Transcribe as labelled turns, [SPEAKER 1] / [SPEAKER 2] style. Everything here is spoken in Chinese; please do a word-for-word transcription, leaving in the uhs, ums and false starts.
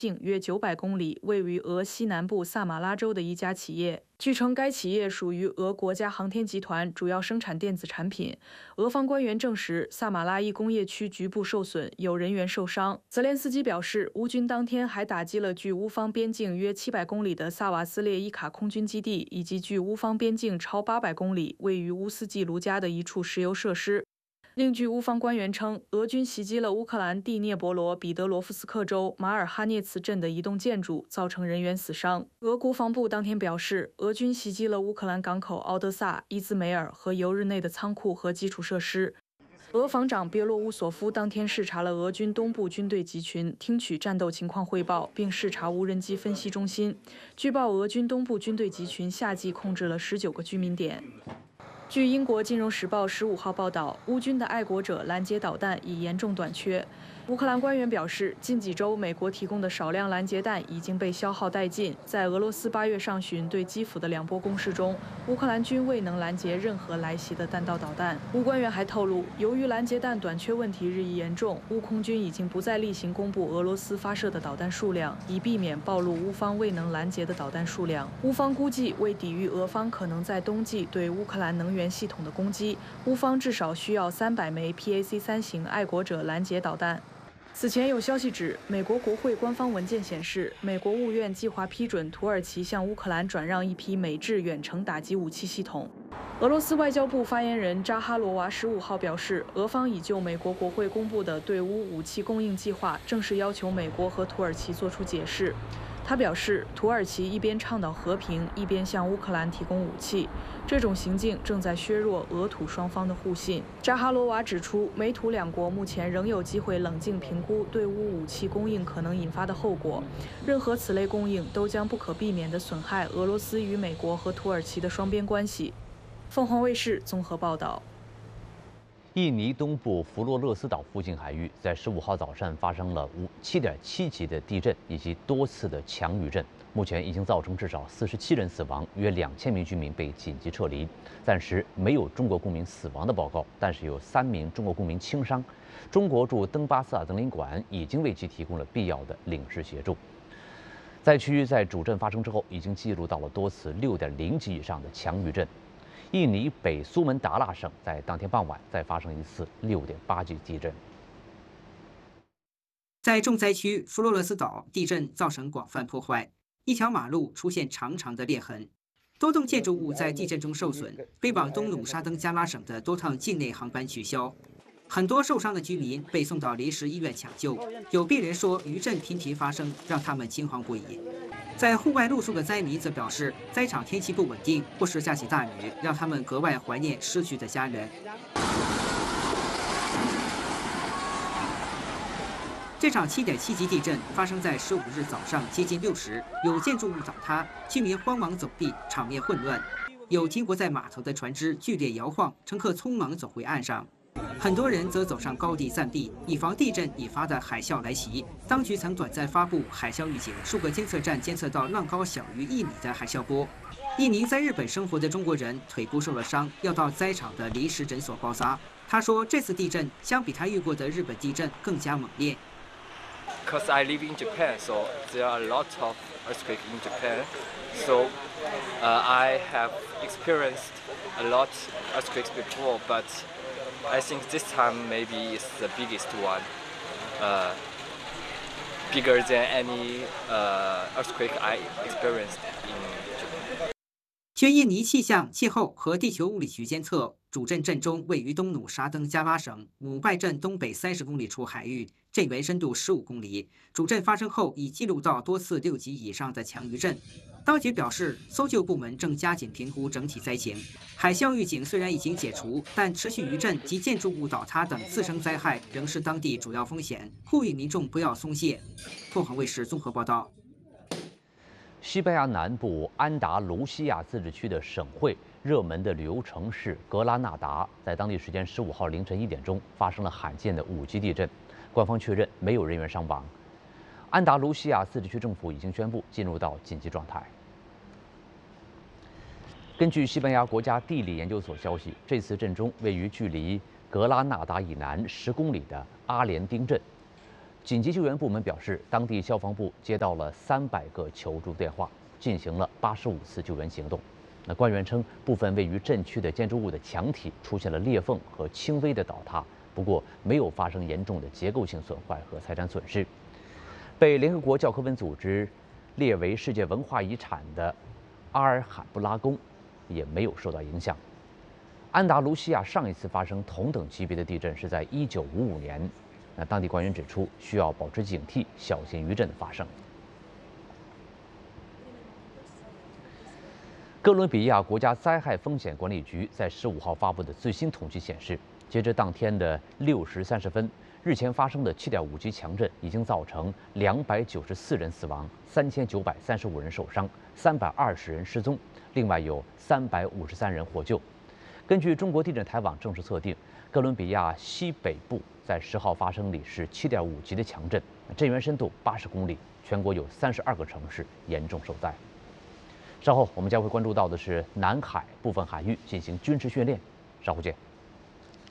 [SPEAKER 1] 境约九百公里，位于俄西南部萨马拉州的一家企业。据称，该企业属于俄国家航天集团，主要生产电子产品。俄方官员证实，萨马拉一工业区局部受损，有人员受伤。泽连斯基表示，乌军当天还打击了距乌方边境约七百公里的萨瓦斯列伊卡空军基地，以及距乌方边境超八百公里、位于乌斯季卢加的一处石油设施。另据乌方官员称，俄军袭击了乌克兰第聂伯罗彼得罗夫斯克州马尔哈涅茨镇的一栋建筑，造成人员死伤。俄国防部当天表示，俄军袭击了乌克兰港口敖德萨、伊兹梅尔和尤日内的仓库和基础设施。俄防长别洛乌索夫当天视察了俄军东部军队集群，听取战斗情况汇报，并视察无人机分析中心。据报，俄军东部军队集群夏季控制了十九个居民点。据英国《金融时报》十五号报道，乌军的爱国者拦截导弹已严重短缺。乌克兰官员表示，近几周美国提供的少量拦截弹已经被消耗殆尽。在俄罗斯八月上旬对基辅的两波攻势中，乌克兰军未能拦截任何来袭的弹道导弹。乌官员还透露，由于拦截弹短缺问题日益严重，乌空军已经不再例行公布俄罗斯发射的导弹数量，以避免暴露乌方未能拦截的导弹数量。乌方估计，为抵御俄方可能在冬季对乌克兰能源系统的攻击，乌方至少需要三百枚 P A C 三型爱国者拦截导弹。此前有消息指，美国国会官方文件显示，美国务院计划批准土耳其向乌克兰转让一批美制远程打击武器系统。俄罗斯外交部发言人扎哈罗娃十五号表示，俄方已就美国国会公布的对乌武器供应计划正式要求美国和土耳其作出解释。他表示，土耳其一边倡导和平，一边向乌克兰提供武器，这种行径正在削弱俄土双方的互信。扎哈罗娃指出，美土两国目前仍有机会冷静评估对乌武器供应可能引发的后果，任何此类供应都将不可避免地损害俄罗斯与美国和土耳其的双边关系。凤凰卫视综合报道。
[SPEAKER 2] 印尼东部弗洛勒斯岛附近海域在十五号早上发生了五七点七级的地震以及多次的强余震，目前已经造成至少四十七人死亡，约两千名居民被紧急撤离。暂时没有中国公民死亡的报告，但是有三名中国公民轻伤。中国驻登巴斯尔登领馆已经为其提供了必要的领事协助。灾区在主震发生之后，已经记录到了多次六点零级以上的强余震。印尼北苏门答腊省在当天傍晚再发生一次六点八级地震。
[SPEAKER 3] 在重灾区弗洛勒斯岛，地震造成广泛破坏，一条马路出现长长的裂痕，多栋建筑物在地震中受损，飞往东努沙登加拉省的多趟境内航班取消。很多受伤的居民被送到临时医院抢救，有病人说余震频频发生，让他们惊慌不已。在户外露宿的灾民则表示，灾场天气不稳定，不时下起大雨，让他们格外怀念失去的家人。这场七点七级地震发生在十五日早上接近六时，有建筑物倒塌，居民慌忙走避，场面混乱。有停泊在码头的船只剧烈摇晃，乘客匆忙走回岸上。很多人则走上高地暂避，以防地震引发的海啸来袭。当局曾短暂发布海啸预警，数个监测站监测到浪高小于一米的海啸波。一名在日本生活的中国人腿部受了伤，要到灾场的临时诊所包扎。他说，这次地震相比他遇过的日本地震更加猛烈。
[SPEAKER 4] Because I live in Japan, so there are a lot of earthquakes in Japan. So uh, I have experienced a lot earthquakes before, but I think this time maybe it's the biggest one, uh, bigger than any uh, earthquake I experienced in Japan.
[SPEAKER 3] 据印尼气象、气候和地球物理局监测，主震震中位于东努沙登加拉省姆拜镇东北三十公里处海域，震源深度十五公里。主震发生后，已记录到多次六级以上的强余震。当局表示，搜救部门正加紧评估整体灾情。海啸预警虽然已经解除，但持续余震及建筑物倒塌等自身灾害仍是当地主要风险，呼吁民众不要松懈。凤凰卫视综合报道。
[SPEAKER 2] 西班牙南部安达卢西亚自治区的省会热门的旅游城市格拉纳达，在当地时间十五号凌晨一点钟发生了罕见的五级地震，官方确认没有人员伤亡。安达卢西亚自治区政府已经宣布进入到紧急状态。根据西班牙国家地理研究所消息，这次震中位于距离格拉纳达以南十公里的阿连丁镇。 紧急救援部门表示，当地消防部接到了三百个求助电话，进行了八十五次救援行动。那官员称，部分位于镇区的建筑物的墙体出现了裂缝和轻微的倒塌，不过没有发生严重的结构性损坏和财产损失。被联合国教科文组织列为世界文化遗产的阿尔罕布拉宫也没有受到影响。安达卢西亚上一次发生同等级别的地震是在一九五五年。那当地官员指出，需要保持警惕，小心余震的发生。哥伦比亚国家灾害风险管理局在十五号发布的最新统计显示，截至当天的六时三十分，日前发生的七点五级强震已经造成两百九十四人死亡、三千九百三十五人受伤、三百二十人失踪，另外有三百五十三人获救。根据中国地震台网正式测定，哥伦比亚西北部在十号发生里是七点五级的强震，震源深度八十公里，全国有三十二个城市严重受灾。稍后我们将会关注到的是南海部分海域进行军事训练，稍后见。